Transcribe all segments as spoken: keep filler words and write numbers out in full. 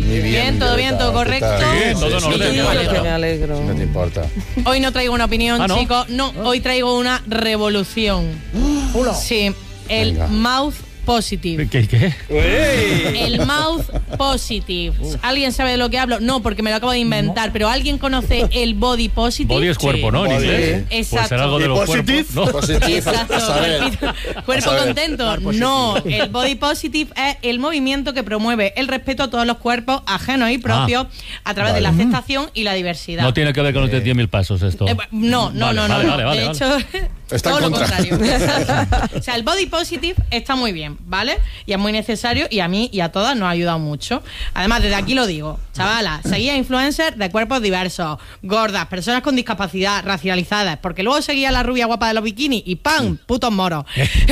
Muy bien, bien, todo bien, todo correcto. Sí, todo en orden. Sí, vale, vale. me alegro. No te importa. Hoy no traigo una opinión, ¿Ah, no? chicos. No, hoy traigo una revolución. Sí, el Venga. mouth positive. ¿Qué? qué? El mouth positive. ¿Alguien sabe de lo que hablo? No, porque me lo acabo de inventar, pero ¿alguien conoce el body positive? Body es cuerpo, ¿no? En Body. inglés. Exacto. Pues será algo de ¿Y los positive? cuerpos, ¿no? Positive, Exacto, a saber. cuerpito- cuerpo A saber. contento. No, el body positive es el movimiento que promueve el respeto a todos los cuerpos ajenos y propios a través vale. de la aceptación y la diversidad. No tiene que ver con los diez mil pasos esto. Eh, no, no, Vale, no, vale, no. vale, vale, de vale. hecho, Está todo en lo contra. contrario. O sea, el body positive está muy bien, ¿vale? Y es muy necesario y a mí y a todas nos ha ayudado mucho. Además, desde aquí lo digo, chavalas, seguid a influencers de cuerpos diversos, gordas, personas con discapacidad, racializadas, porque luego seguía a la rubia guapa de los bikinis y ¡pam! Putos moros.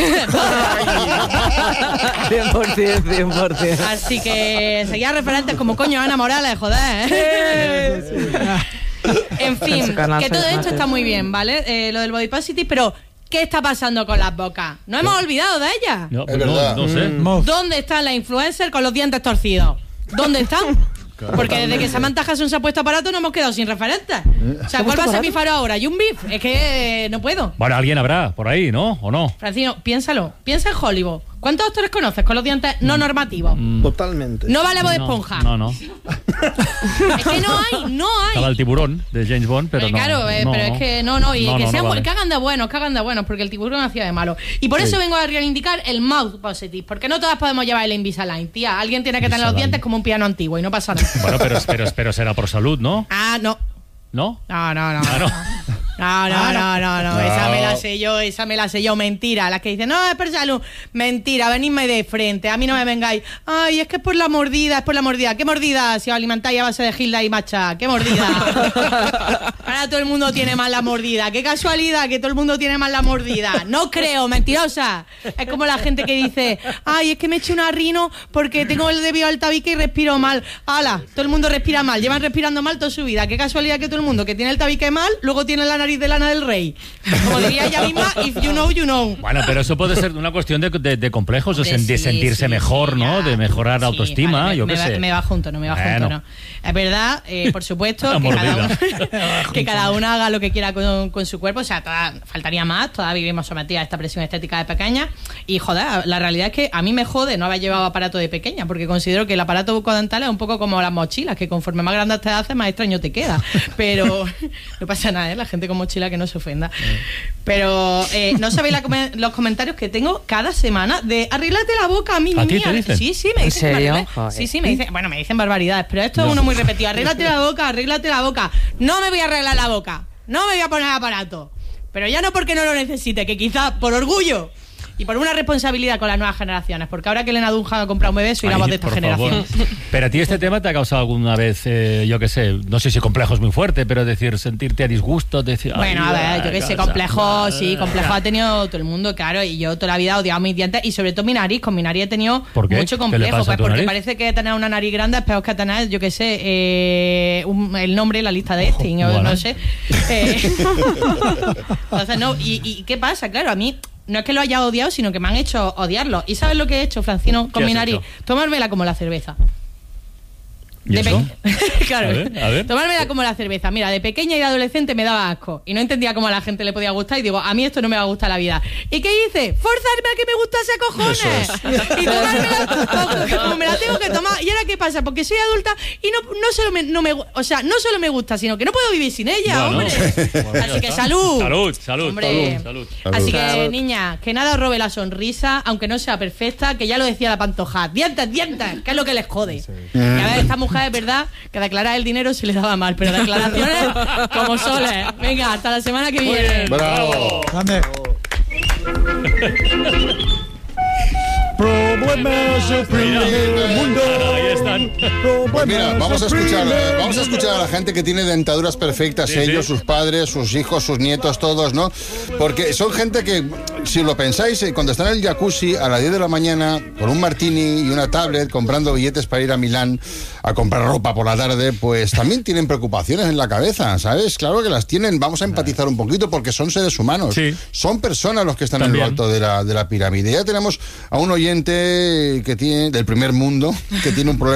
cien por ciento, cien por ciento. Así que seguía referentes como coño Ana Morales, joder. ¿eh? En fin, En su canal que todo se esto mate. está muy bien, ¿vale? Eh, lo del body positive, pero ¿qué está pasando con las bocas? No hemos olvidado de ellas. No, Es pues no, verdad. no sé. ¿Dónde están las influencers con los dientes torcidos? ¿Dónde están? Porque desde que Samantha Hudson se ha puesto aparato no hemos quedado sin referentes. O sea, ¿cuál va a ser mi faro ahora? ¿Y un beef? Es que eh, no puedo. Bueno, alguien habrá por ahí, ¿no? ¿O no? Francino, piénsalo. Piensa en Hollywood. ¿Cuántos actores conoces con los dientes no normativos? Totalmente. No vale Bob Esponja. No, no. Es que no hay, no Estaba hay. el tiburón de James Bond, pero Eh, no. claro, eh, no, pero no. es que no, no, y No, que no, sean no bu- vale. que hagan de buenos, que hagan de buenos, porque el tiburón hacía de malo. Y por eso vengo a reivindicar el mouth positive, porque no todas podemos llevar el Invisalign, tía. Alguien tiene que tener los Invisalign. dientes como un piano antiguo y no pasa nada. Bueno, pero, pero, pero será por salud, ¿no? Ah, no. ¿No? No, no, no. Ah, no. No, no, no, no, no, No. esa me la sé yo, esa me la sé yo, mentira. Las que dicen, no, es por salud, mentira, venidme de frente, a mí no me vengáis. Ay, es que es por la mordida, es por la mordida. ¿Qué mordida? Si os alimentáis a base de Gilda y Macha, ¿qué mordida? Ahora todo el mundo tiene mal la mordida. Qué casualidad que todo el mundo tiene mal la mordida. No creo, mentirosa. Es como la gente que dice, ay, es que me eché una rino porque tengo el debido al tabique y respiro mal. Ala, todo el mundo respira mal, llevan respirando mal toda su vida. Qué casualidad que todo el mundo que tiene el tabique mal, luego tiene la nariz de Lana del Rey. Como diría ella misma, if you know, you know. Bueno, pero eso puede ser una cuestión de, de, de complejos, de, Hombre, sen- de sí, sentirse sí, mejor, sí, ¿no? ya. De mejorar la Sí, autoestima, vale, yo me, qué me sé. va- me va junto, no me va Bueno. junto, no. Es verdad, eh, por supuesto, La que cada, mordida. uno, que cada uno haga lo que quiera con, con su cuerpo. O sea, toda- faltaría más, todas vivimos sometidas a esta presión estética de pequeña. Y joder, la realidad es que a mí me jode no haber llevado aparato de pequeña, porque considero que el aparato bucodental es un poco como las mochilas, que conforme más grande te haces, más extraño te queda. Pero no pasa nada, ¿eh? La gente con mochila que no se ofenda. Pero eh, no sabéis la come- los comentarios que tengo cada semana de arréglate la boca, mi ¿A ti niña. te dicen? Sí, sí, me ¿En dicen que me serio? arregle- Joder. Sí, sí, me dicen, bueno, me dicen barbaridades, pero esto es uno muy repetido. Arréglate la boca, arréglate la boca. No me voy a arreglar la boca, no me voy a poner aparato. Pero ya no porque no lo necesite, que quizás por orgullo y por una responsabilidad con las nuevas generaciones, porque ahora que Elena Dunham ha comprado un bebé, soy la Ay, voz de esta por generación. favor. Pero a ti este tema te ha causado alguna vez, eh, yo qué sé, no sé si complejo es muy fuerte, pero decir, sentirte a disgusto, decir... Bueno, ay, a ver, yo qué sé, cosa, complejo, madre. sí, complejo ha tenido todo el mundo, claro, y yo toda la vida he odiado mis dientes y sobre todo mi nariz, con mi nariz he tenido ¿Por qué? mucho ¿Qué le complejo, pasa a pues tu porque nariz? parece que tener una nariz grande es peor que tener, yo qué sé, eh, un- el nombre en la lista de Epstein, o Bueno. no sé. Eh, entonces, no, y, y ¿qué pasa? Claro, a mí... No es que lo haya odiado, sino que me han hecho odiarlo. ¿Y sabes lo que he hecho, Francino, con ¿Qué mi has nariz? hecho? Tomármela como la cerveza. ¿Y De eso? pe- claro. A ver, a ver. Tomármela como la cerveza. Mira, de pequeña y de adolescente me daba asco. Y no entendía cómo a la gente le podía gustar. Y digo, a mí esto no me va a gustar la vida. ¿Y qué hice? Forzarme a que me gustase cojones. Y tomármela como me la tengo que tomar. ¿Y ahora qué pasa? Porque soy adulta y no, no solo me, no me, o sea, no solo me gusta, sino que no puedo vivir sin ella, Bueno. hombre. Bueno, ya Así que está. salud. Salud, salud, Hombre. salud, Así que, Salud. niña, que nada os robe la sonrisa, aunque no sea perfecta, que ya lo decía la Pantoja. Dientes, dientes, que es lo que les jode. Y a ver, esta mujer es verdad que declarar el dinero se le daba mal, pero declaraciones como soles. Venga, hasta la semana que viene. Bravo. Grande. Problemas del primer mundo. Ahí están. Pues mira, vamos a escuchar, eh, vamos a escuchar a la gente que tiene dentaduras perfectas, Sí, ellos, sí. sus padres, sus hijos, sus nietos, todos, ¿no? Porque son gente que, si lo pensáis, eh, cuando están en el jacuzzi a las diez de la mañana, con un martini y una tablet, comprando billetes para ir a Milán a comprar ropa por la tarde, pues también tienen preocupaciones en la cabeza, ¿sabes? Claro que las tienen, vamos a empatizar un poquito porque son seres humanos, Sí. son personas los que están También. en lo alto de la, de la pirámide. Ya tenemos a un oyente que tiene, del primer mundo, que tiene un problema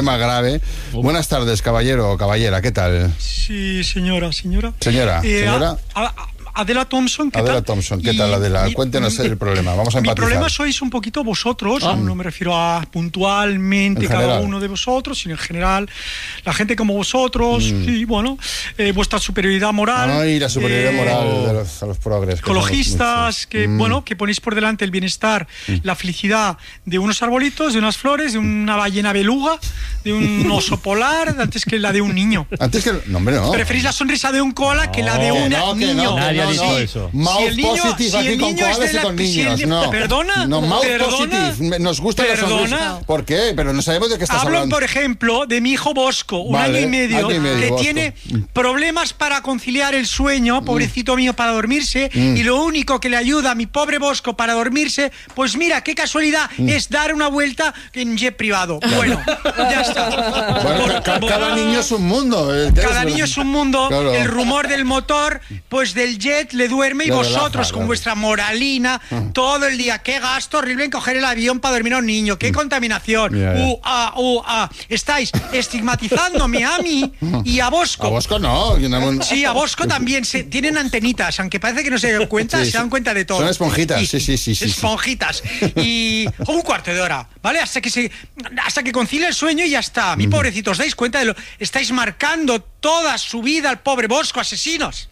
problema grave. Uh. Buenas tardes, caballero o caballera, ¿qué tal? Sí, señora, señora. Señora, eh, señora. A, a, Adela Thompson, ¿qué Adela tal? Thompson, ¿qué y, tal, Adela? Y, Cuéntenos el problema, vamos a empatizar. Mi problema sois un poquito vosotros, ah. no me refiero a puntualmente en cada general. Uno de vosotros, sino en general, la gente como vosotros, mm. y bueno, eh, vuestra superioridad moral. Ay, la superioridad eh, moral de los, a los progres. Ecologistas, que, que mm. bueno, que ponéis por delante el bienestar, mm. la felicidad de unos arbolitos, de unas flores, de una ballena beluga, de un oso polar, antes que la de un niño. Antes que... No, hombre, no. Preferís la sonrisa de un koala no, que la de un no, niño. No, nadie ha dicho no. eso. Mouth si el niño, positive si aquí el con niño koalas es de la, y con si niños. el, no, ¿Perdona? No, mouth ¿Perdona? positive. Nos gusta ¿Perdona? la sonrisa. ¿Por qué? Pero no sabemos de qué estás Hablo, hablando. por ejemplo, de mi hijo Bosco, un vale, año y medio, año y medio que Bosco. tiene problemas para conciliar el sueño, pobrecito mío, para dormirse, mm. y lo único que le ayuda a mi pobre Bosco para dormirse, pues mira, qué casualidad, mm. es dar una vuelta en jet privado. Bueno, ya está. Bueno, por, ca cada niño es un mundo. Cada niño es un mundo. Claro. El rumor del motor, pues del jet le duerme y le vosotros relaja, con claro. vuestra moralina uh. todo el día. Qué gasto horrible en coger el avión para dormir a un niño. Qué uh. contaminación. Yeah, yeah. Uh, ah, uh, ah. Estáis estigmatizándome a mí y a Bosco. A Bosco no. Sí, a Bosco también. Se, tienen antenitas, aunque parece que no se dan cuenta, sí, se dan cuenta de todo. Son esponjitas, y, sí, sí, sí, sí. Esponjitas. Y un cuarto de hora, ¿vale? Hasta que se, hasta que concilie el sueño y ya está. Mi mm. pobrecito, ¿os dais cuenta de lo? Estáis marcando toda su vida al pobre Bosco, asesinos.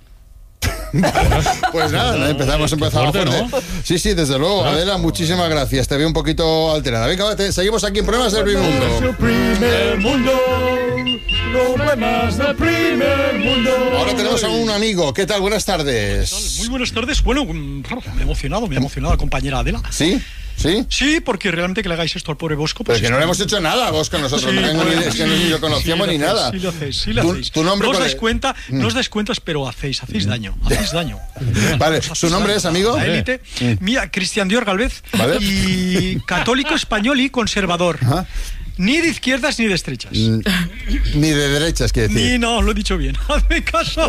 Pues nada, empezamos, empezamos fuerte, ¿no? Sí, sí, desde luego, Adela, muchísimas gracias. Te veo un poquito alterada. Venga, te, seguimos aquí en Problemas del Primer Mundo. Primer mundo. Problemas del primer mundo. Ahora tenemos a un amigo. ¿Qué tal? Buenas tardes. Muy buenas tardes. Bueno, me he emocionado, me ha emocionado la compañera Adela. ¿Sí? ¿Sí? Sí, porque realmente que le hagáis esto al pobre Bosco... Pues pero es que no le hemos hecho nada a Bosco nosotros, sí, no tengo bueno, ni, es que ni lo conocíamos sí, ni nada. Sí lo hacéis, sí lo ¿Tu, hacéis. ¿Tu nombre no os cuál dais es? cuenta, mm. no os dais cuenta, pero hacéis, hacéis daño, hacéis daño. Vale, ¿su nombre daño. es, amigo? La élite. Mm. Mira, Cristian Dior Galvez, ¿vale? Y católico español y conservador. Ajá. Ni de izquierdas ni de estrechas. Mm, ni de derechas, quiere decir. Ni, no, lo he dicho bien. Hazme caso.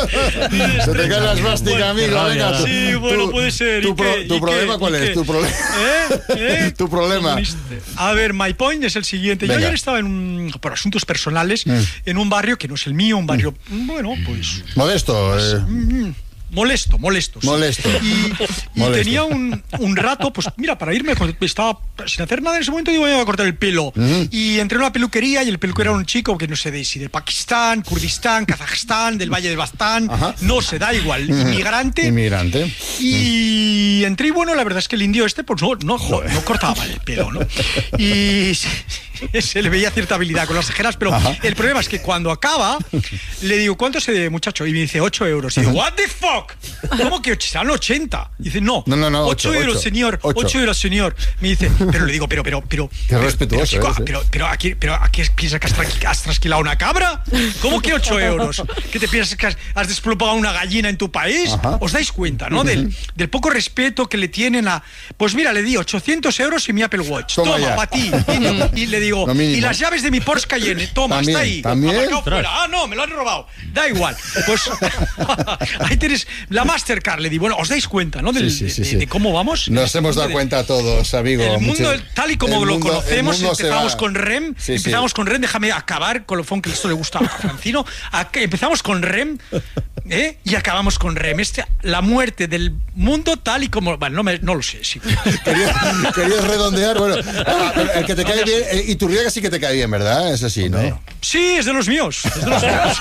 De Se te cae la esvástica, bueno, amigo. Venga, tú, sí, bueno, tú, puede ser. ¿Tu, pro, qué, tu problema qué, cuál es? ¿Tu, pro... ¿Eh? ¿Eh? ¿Tu problema? A ver, my point es el siguiente. Venga. Yo ayer estaba en un, por asuntos personales mm. en un barrio que no es el mío, un barrio, mm. bueno, pues... Modesto. Pues, eh. mm, Molesto, molesto. Sí. Molesto. Y, y molesto. tenía un, un rato, pues mira, para irme, estaba sin hacer nada en ese momento, digo, voy a cortar el pelo. Uh-huh. Y entré en una peluquería y el peluquero era un chico que no sé de si de Pakistán, Kurdistán, Kazajstán, del Valle de Bastán, uh-huh. no sé, da igual, uh-huh. inmigrante. Inmigrante. Y uh-huh. entré y bueno, la verdad es que el indio este, pues no, no, no, no cortaba el pelo, ¿no? Y se, se le veía cierta habilidad con las tijeras, pero uh-huh. el problema es que cuando acaba, le digo, ¿cuánto es de muchacho? Y me dice, ocho euros. Y digo, ¿what the fuck? ¿Cómo que serán ochenta? Dice, no, no, no, no ocho euros, señor, ocho euros, señor. Me dice, pero le digo, pero, pero, pero... Qué pero, respetuoso, pero, chico, ¿eh? pero, pero, aquí, pero aquí piensas que has, tra has trasquilado una cabra. ¿Cómo que ocho euros? ¿Qué te piensas que has, has desplopado una gallina en tu país? Ajá. ¿Os dais cuenta, no? Del, del poco respeto que le tienen a... Pues mira, le di ochocientos euros y mi Apple Watch. Toma, toma para ti. Y, y le digo, y las llaves de mi Porsche Cayenne, toma, ¿También? está ahí. ¿También? Ah, no, me lo han robado. Da igual. Pues ahí tienes la Mastercard, le di. Bueno, os dais cuenta, ¿no? Del, sí, sí, sí, de, sí. de cómo vamos. Nos hemos dado de, cuenta todos, amigo. El mundo, mucho, tal y como lo mundo, conocemos, empezamos con REM, sí, empezamos sí. con REM, déjame acabar con lo fon que esto le gusta a Francino. Empezamos con REM, ¿eh? Y acabamos con REM. Este, la muerte del mundo tal y como... Bueno, no, me, no lo sé, sí. Querías, querías redondear, bueno, el que te cae bien, y tu riega sí que te cae bien, ¿verdad? Es así, ¿no? ¿no? Sí, es de los míos. Es de los míos.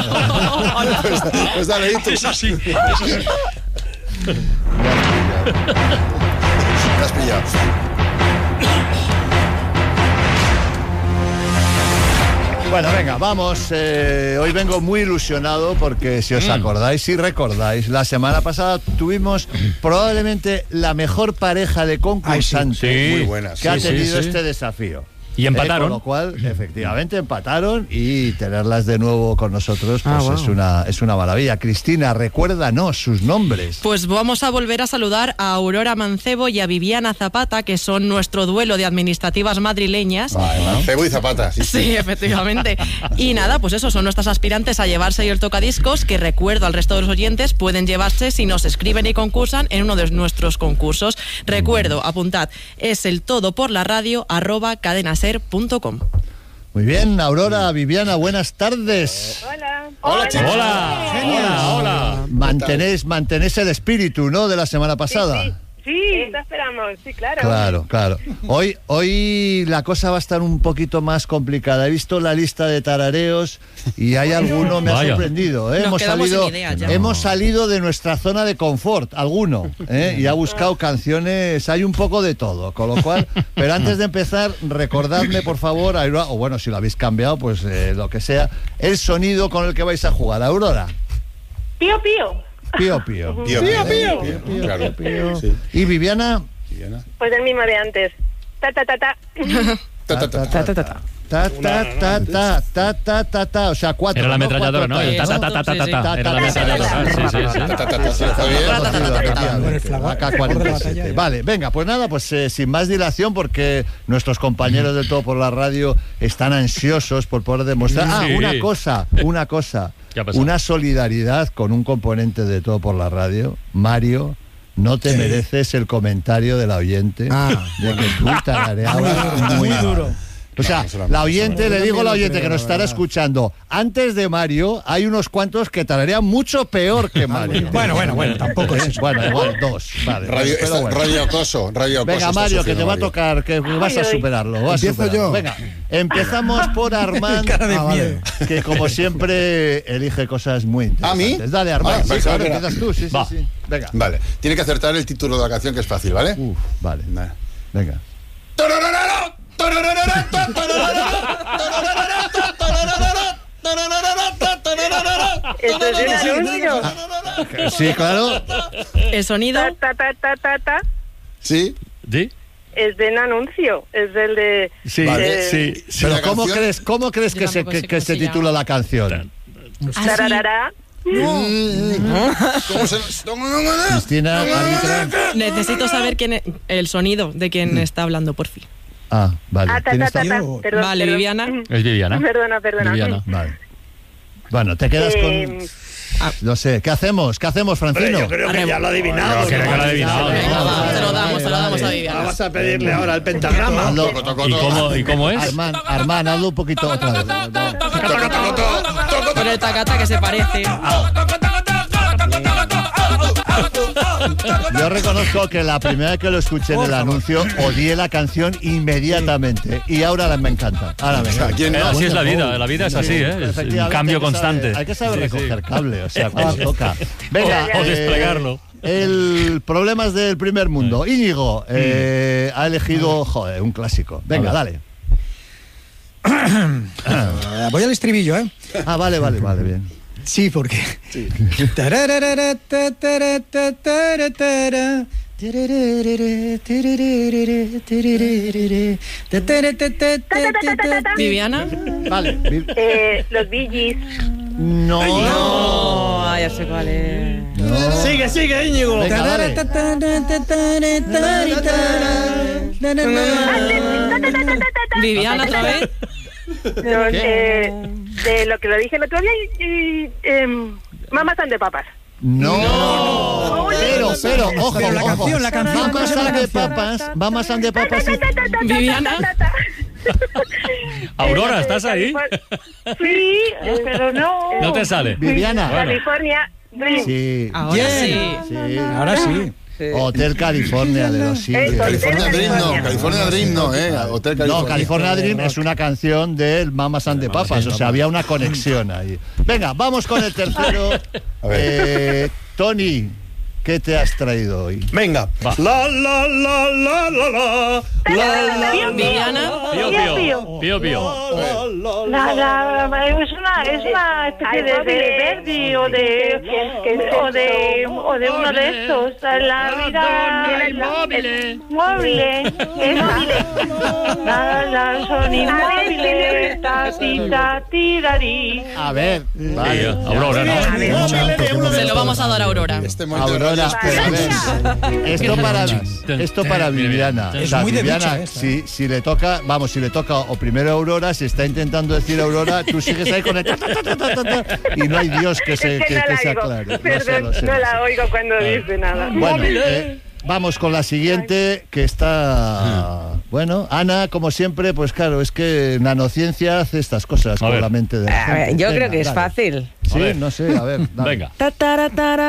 pues, pues dale, ¿y tú? Es así, es así. Me has pillado. Bueno, venga, vamos. Eh, hoy vengo muy ilusionado porque si os acordáis, si recordáis, la semana pasada tuvimos probablemente la mejor pareja de concursantes Ay, sí, sí. Muy buenas. que sí, ha tenido sí, sí. este desafío. Y empataron. Eh, con lo cual, efectivamente, empataron y tenerlas de nuevo con nosotros pues ah, wow. es una es una maravilla. Cristina, recuérdanos sus nombres. Pues vamos a volver a saludar a Aurora Mancebo y a Viviana Zapata, que son nuestro duelo de administrativas madrileñas. Vale, Mancebo y Zapata. Sí, sí. sí, efectivamente. Y nada, pues eso, son nuestras aspirantes a llevarse el tocadiscos, que recuerdo al resto de los oyentes, pueden llevarse si nos escriben y concursan en uno de nuestros concursos. Recuerdo, apuntad, es el todo por la radio arroba cadenaser punto com. Muy bien, Aurora, Viviana, buenas tardes. Hola. Hola, chicos. Hola, hola, hola. Mantenéis, mantenéis el espíritu, ¿no?, de la semana pasada. Sí, sí, sí, eso esperamos, sí, claro. Claro, claro. Hoy, hoy la cosa va a estar un poquito más complicada. He visto la lista de tarareos y hay alguno, me ha Vaya. sorprendido. ¿eh? Nos Hemos quedamos salido, sin ideas ya. hemos salido de nuestra zona de confort, alguno, ¿eh? y ha buscado canciones. Hay un poco de todo, con lo cual. Pero antes de empezar, recordadme, por favor, Aurora, o bueno, si lo habéis cambiado, pues eh, lo que sea, el sonido con el que vais a jugar. Aurora. Pío, pío. Pío, pío. Pío, pío, pío, pío, claro. Pío. Sí. Y Viviana. Viviana. Pues el mismo de antes. Ta, ta, ta, ta. Ta, ta, ta. Ta, ta, ta, ta. Ta, ta, ta, ta, ta, ta, ta, ta, o sea, cuatro. Era la ¿no? ametralladora, ¿no? Cuatro, El ta, ta, ta, ta, ta, ta, ta. Era la ametralladora. Sí, sí, sí. Ta, ta, ta, sí, está bien. Con el flagón. A K cuarenta y siete. Vale, venga, pues nada, pues eh, sin más dilación, porque nuestros compañeros de Todo por la Radio están ansiosos por poder demostrar. Ah, Sí. una cosa, una cosa. ¿Qué ha pasado? Una solidaridad con un componente de Todo por la Radio, Mario. No te mereces el comentario del oyente de que tú tarareabas muy duro. O sea, No, no, la no, oyente, no, le no, digo a la no, oyente que nos estará escuchando, antes de Mario hay unos cuantos que tararean mucho peor que Mario. Bueno, bueno, bueno, tampoco es eso. Bueno, igual dos. Vale, Radio, pero esta- bueno. radio acoso, radio acoso. Venga, está Mario, que sufriendo te va a Mario. tocar, que vas a ay. superarlo. vas a Empiezo superarlo. yo. Venga, empezamos por Armand, Cara de Ah, vale. miedo. que como siempre elige cosas muy ¿A mí? interesantes. Dale, Armand. Ah, Sí, pensaba claro, que era- empiezas tú, sí, sí, Va. sí. Venga. Vale, tiene que acertar el título de la canción, que es fácil, ¿vale? Uf, vale. Vale. Venga. Esto es un anuncio. Sí, claro. El sonido. Ta, ta, ta, ta, ta, ta. ¿Sí? ¿Sí? Es de un anuncio. Es del de. Sí, Vale. sí. Si Pero la ¿cómo canción- crees, cómo crees Yo que se, tampoco que, sé que cómo se se llama. titula la canción? Tararara. ¿Cómo se...? Cristina, árbitra. Necesito saber quién es, el sonido de quién está hablando, por fin. Ah, vale. Ah, ta, ¿Quién ta, está? ta, ta. yo? Perdón, Vale, perdón. Viviana. Es Viviana. Perdona, perdona. Viviana. Vale. Bueno, te quedas Eh, con... No sé, ¿qué hacemos? ¿Qué hacemos, Francino? creo que ya lo ha adivinado. Yo creo que lo ha adivinado, Vale, ¿no? Venga, va, vale, te lo damos, vale, te lo damos a vale. Viviana. Vamos a pedirle ahora el pentagrama. Hazlo. Toco, toco, ¿Y toco. cómo, ¿Y cómo es? Armand, Armand, hazlo un poquito otra vez. Con el tacata que se parece. Yo reconozco que la primera vez que lo escuché en el anuncio odié la canción inmediatamente y ahora la- me encanta. Ahora me encanta. ¿quién no? Eh, Así es la vida, la vida es así, ¿eh? Es un Efectivamente, cambio hay que saber- constante. hay que saber Sí, sí. recoger cable, o sea, cuando toca. Venga, O desplegarlo. El Problemas del Primer Mundo. Íñigo eh, ha elegido, joder, un clásico. Venga, dale. Eh, Voy al estribillo, ¿eh? Ah, vale, vale, vale, bien. Sí, porque. Tararara, ta, tara, ta, tara, tara. Tiririririri, tiririririri, tiririririri, ta, tara, ta, ta, ta, ta, ta, ta. Viviana. Vale. Vi- Eh, los Bee Gees. No. No, ah, ya sé cuál es. No. Sigue, sigue, Íñigo. Venga, dale. Ta, ta, ta, ta, tara, tara, tara. Na, na, na. Viviana otra vez. Los, eh, de lo que lo dije el otro día. Y, y, em, Mamas and the Papas. No. Pero, pero, ojo, Pero la ojo. canción, la canción, ¿cómo Mamas se llama and la the canción? papas, mamas and the papas. y- Viviana. Aurora, ¿estás ahí? Sí, pero no. No te sale. Viviana. California Dream. Sí. Ahora Bien. sí. Sí. Ahora sí. Hotel California de los Singles. California Dream no, California Dream no, ¿eh? Hotel California. No, California Dream es una canción del Mamas and the Papas, o sea, había una conexión ahí. Venga, vamos con el tercero. A ver. Eh, Tony, ¿qué te has traído hoy? Venga. Va. La, la, la, la, la, la. La, la, Viviana. Pío, pío. Pío, pío. La, la, es una, es una especie de, de Verdi o de, o de, o de uno de estos. La vida, el móvil, la, la, son inmóviles, ta, ti, ta, ti, da, di. A ver, Sí, vale. Aurora, ¿no? Se lo vamos a dar a Aurora. Este momento de Aurora, radio pero a ver, esto para, esto para Viviana. Es O sea, muy de Viviana, bicha esta. si, si le toca, vamos, si le toca o primero Aurora, si está intentando decir Aurora, tú sigues ahí con el ta, ta, ta, ta, ta, ta, y no hay Dios que se, Es que que, no que la se oigo. aclare. Lo sé, Perdón, lo sé, no lo la sé. oigo cuando dice nada. Bueno, eh, vamos con la siguiente, que está Bueno, Ana, como siempre, pues claro, es que nanociencia hace estas cosas A con ver. la mente de la A ver, gente. yo Venga, creo que es dale. fácil. Sí, A ver. no sé, a ver. Dale. Venga. Ta, tara, tara.